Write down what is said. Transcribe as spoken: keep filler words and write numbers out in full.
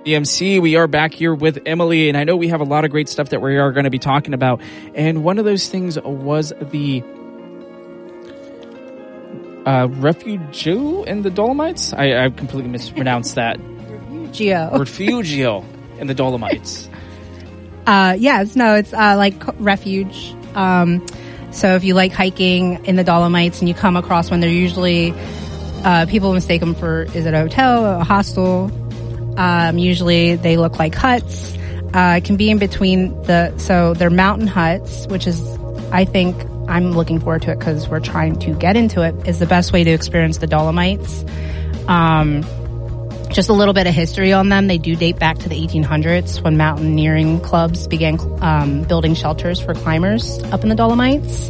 E M C, we are back here with Emily, and I know we have a lot of great stuff that we are going to be talking about. And one of those things was the uh, Refugio in the Dolomites. I, I completely mispronounced that. Refugio. Refugio in the Dolomites. Uh, yes, no, it's uh, like refuge. Um, so if you like hiking in the Dolomites and you come across one, they're usually uh, people mistake them for, is it a hotel, a hostel? Um, usually they look like huts. Uh, it can be in between the, so they're mountain huts, which is, I think, I'm looking forward to it because we're trying to get into it, is the best way to experience the Dolomites. Um, Just a little bit of history on them. They do date back to the eighteen hundreds when mountaineering clubs began um, building shelters for climbers up in the Dolomites.